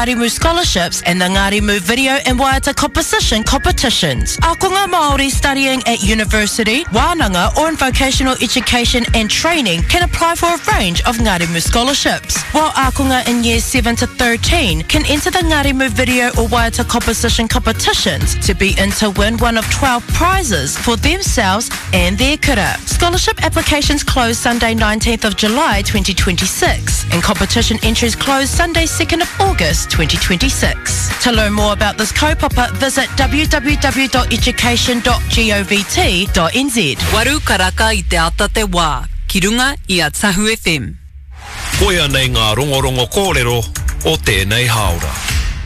Ngāri Mu scholarships and the Ngāri Mu video and waiata composition competitions. Akonga Māori studying at university, wānanga or in vocational education and training can apply for a range of Ngāri Mu scholarships, while akonga in years 7 to 13 can enter the Ngāri Mu video or waiata composition competitions to be in to win one of 12 prizes for themselves and their kura. Scholarship applications close Sunday 19th of July 2026 and competition entries close Sunday 2nd of August 2026. To learn more about this kaupapa, visit www.education.govt.nz. Waru karaka I te ata te wā, ki runga I a Tahu FM. Koia nei ngā rongorongo kōrero o tēnei haora.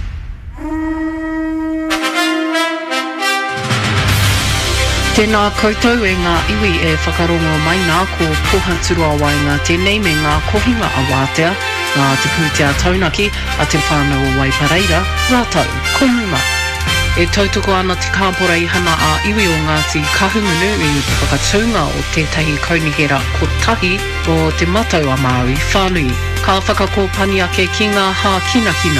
Tēnā koutou e ngā iwi e whakarongo mai nā ko pohanturua wai ngā tēnei me ngā kohinga a wātea, ngā te pūtea taunaki a te whānau o Waipareira, rātau, komuma. E tautoko ana te kāpora I hana a iwi o Ngāti Kahungunu I whakatunga o tētahi kaunihera kotahi o te matau a Māui whānui. Ka whakakōpani ake ki ngā hā kinakina.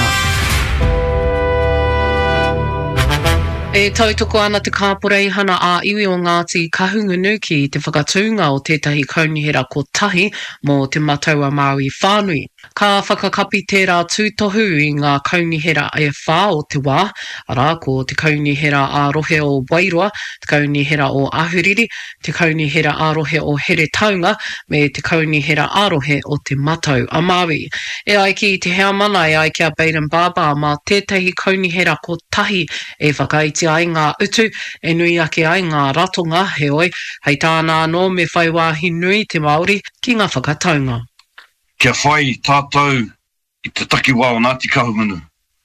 E tautoko ana te kāpora I hana a iwi o Ngāti Kahungunu ki te whakatunga o tētahi kaunihera kotahi mō te matau a Māui whānui. Ka whakakapi tērā tūtohu I ngā kaunihera e whā o te wā, arā ko te kaunihera ārohe o Wairua, te kaunihera o Ahuriri, te kaunihera ārohe o Here Taunga, me te kaunihera ārohe o te matau a Māui. E ai ki te hea mana e ai kia Baden Baba mā tētahi kaunihera kotahi e whakaiti ai ngā utu, e nui ake ai ngā ratonga, he oi, hei tāna anō me whai wāhi nui te Māori ki ngā whakataunga. Kia whai tātou I te takiwā o Ngāti Kahungunu.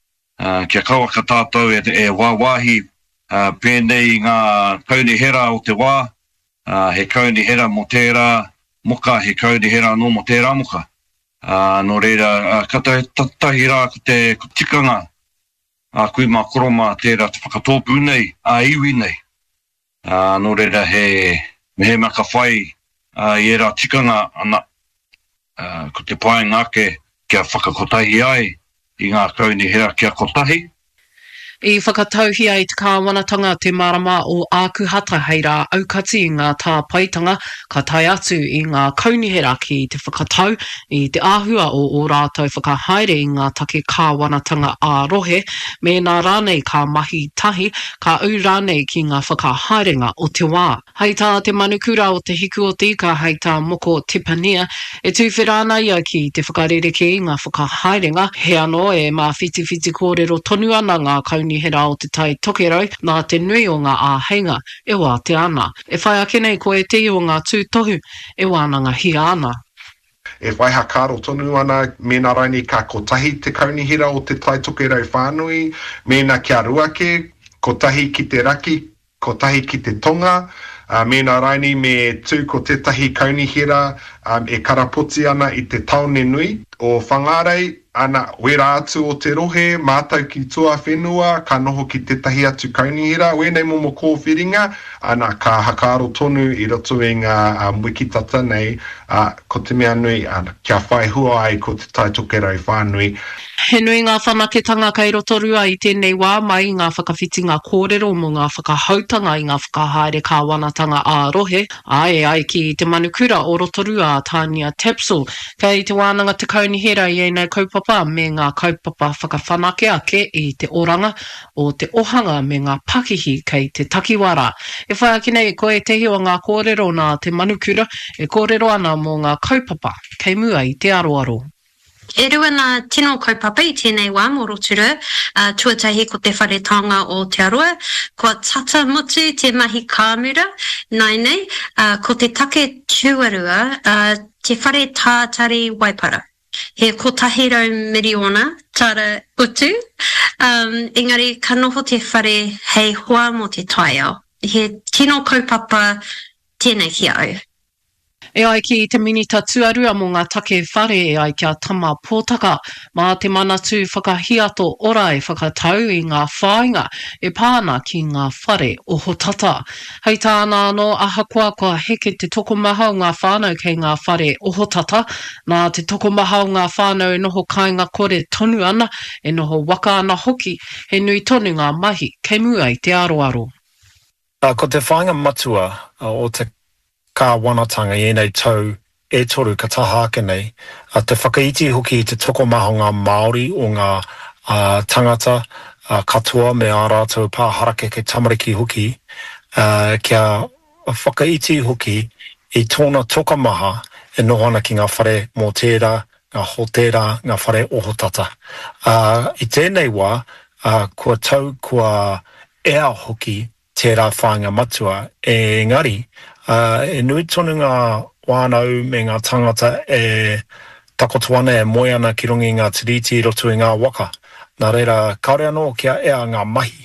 Kia kaua ka tātou e wāwahi pēnei ngā kaunihera o te wā, he kaunihera mo tērā moka, he kaunihera no mo tērā moka. Nō reira, kata he tatahi rā ko te tikanga, kui mā koroma tērā te whakatōpu nei, iwi nei. Nō reira, he maka whai I rā tikanga ana, ko te pae ngāke kia whakakotahi ai I ngā kaunihera kia kotahi. I whakatauhi ai te kāwanatanga te marama o ākuhata hei rā aukati I ngā tā paitanga ka tai atu I ngā kaunihera ki te whakatau I te āhua o rātou whakahaere I ngā take kāwanatanga ārohe me nā rānei ka mahi tahi ka au rānei ki ngā whakahaerenga o te wā. Hei tā te manukura o te hiku o tika hei tā moko Tipania e tūwhirana ia ki te whakarereke I ngā whakahaerenga he anō e mā whiti kōrero tonu ana ngā kaunihera hera o te tai tokerau, nā te nui o ngā āheinga, e wā te ana. E whai ake nei ko e te o ngā tūtohu, e wānanga hi ana. E whai hakaro tonu ana, mēnā raini ka kotahi te kaunihera o te tai tokerau whānui, mēnā kia ruake, kotahi ki te raki, kotahi ki te tonga, mēnā raini me tū ko tētahi kaunihera e karapoti ana I te taone nui o whangarei, ana wera atu o te rohe, mātau ki tua whenua, ka noho ki tētahi atu kaunihera, wēnei momo kōwhiringa, ana ka hakaro tonu I roto I ngā wikitata nei, ko te mea nui, kia whai hua ai ko te tai tokerau whānui. He nui ngā whanaketanga kei roto rua I tēnei wā mai ngā whakawhiti ngā kōrero mo ngā whakahautanga I ngā whakahaere kāwanatanga ārohe, ai ki te manukura o roto rua Tania Tapsell, kei te wānanga te kaunihera I nei kaupapa me ngā kaupapa whakawhanake ake I te oranga o te ohanga me ngā pakihi kei te takiwara. E whai ake nei ko e tehi o ngā kōrero nā te manukura e kōrero ana mo ngā kaupapa kei mua I te aroaro. E rua nā tino kaupapa I tēnei wā mō roturu, tuatahi ko te wharetanga o te aroa, ko tata motu te mahi kāmura, nei, ko te take tuarua, te whare tātari Waipara. He kotahiro miriona, tara utu, engari ka noho te whare hei hoa mo te taiao. He tino kaupapa tēnei ki au. E ai ki te minita tuarua mō ngā take whare e ai kia tama pōtaka, mā te manatu whakahiato ora e whakatau i ngā whāinga e pāna ki ngā whare o hotata. Hei tāna anō ahakoa kua heke te tokomaha o ngā whānau kei ngā whare o hotata, nā te tokomaha o ngā whānau e noho kāinga kore tonu ana, e noho waka ana hoki, he nui tonu ngā mahi kei mua i te aroaro. Ko te whāinga matua o te ka wanatanga i enei tau e toru ka taha ake nei, te whakaiti hoki i te tokomaha o ngā Māori o ngā tangata katoa me ā rātou pāharake ke tamariki hoki, kia whakaiti hoki i tōna tokomaha e noho ana ki ngā whare mō tērā, ngā hotera, ngā whare ohotata. I tēnei wā, kua tau kua ea hoki tērā whāinga matua, engari, e nui tonu ngā wānau me ngā tangata e takotuana e moe ana ki rungi ngā tiriti roto i ngā waka. Nā reira, kaore anō kia ea ngā mahi.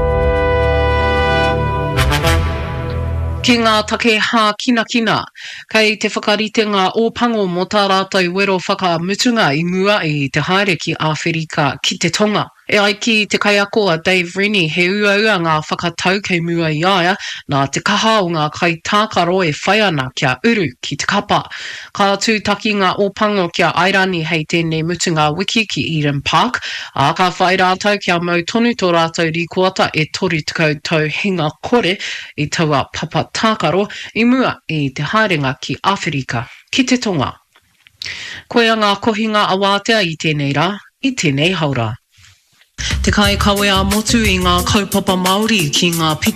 Ki ngā take hā kina, kei te whakarite ngā ōpango mō tā rātou wero whakamutunga i mua i te haere ki Āwherika ki te tonga. E ai ki te kaiakoa Dave Rennie he uaua ngā whakatau kei mua i aia, nā te kaha o ngā kai tākaro e whai ana kia uru ki te kapa. Ka tūtaki ngā ōpango kia airani hei tēnei mutunga wiki ki Eden Park, a ka whai rātou kia mau tonu tō rātou rikuata e tori tukau tau hinga kore i taua papa tākaro i mua i te haerenga ki Āwherika ki te tonga. Koea ngā kohinga a wātea i tēnei rā, i tēnei haura. Te kai kawea motu i ngā kaupapa Māori ki ngā pito